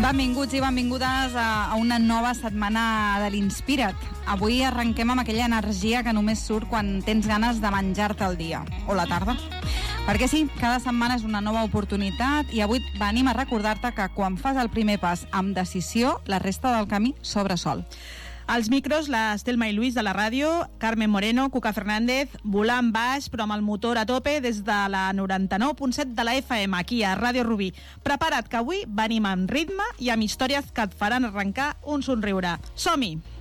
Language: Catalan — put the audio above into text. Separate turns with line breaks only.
Benvinguts i benvingudes a una nova setmana de l'Inspira't. Avui arrenquem amb aquella energia que només surt quan tens ganes de menjar-te el dia, o la tarda. Perquè sí, cada setmana és una nova oportunitat i avui venim a recordar-te que quan fas el primer pas amb decisió, la resta del camí s'obre sol.
Als micros, l'Estelma i Lluís de la ràdio, Carmen Moreno, Cuca Fernández, volant baix, però amb el motor a tope des de la 99.7 de la FM, aquí a Ràdio Rubí. Prepara't, que avui venim amb ritme i amb històries que et faran arrencar un somriure. Som-hi!